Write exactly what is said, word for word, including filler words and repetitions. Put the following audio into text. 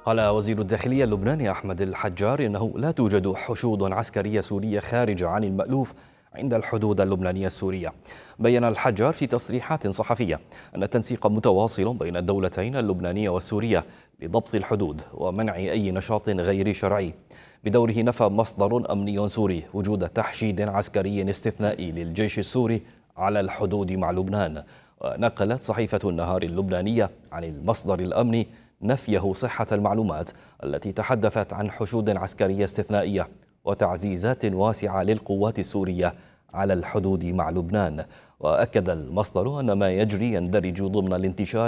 قال وزير الداخلية اللبناني أحمد الحجار إنه لا توجد حشود عسكرية سورية خارجة عن المألوف عند الحدود اللبنانية السورية. بيّن الحجار في تصريحات صحفية أن التنسيق متواصل بين الدولتين اللبنانية والسورية لضبط الحدود ومنع أي نشاط غير شرعي. بدوره نفى مصدر أمني سوري وجود تحشيد عسكري استثنائي للجيش السوري على الحدود مع لبنان. ونقلت صحيفة النهار اللبنانية عن المصدر الأمني نفيه صحة المعلومات التي تحدثت عن حشود عسكرية استثنائية وتعزيزات واسعة للقوات السورية على الحدود مع لبنان. وأكد المصدر أن ما يجري يندرج ضمن الانتشار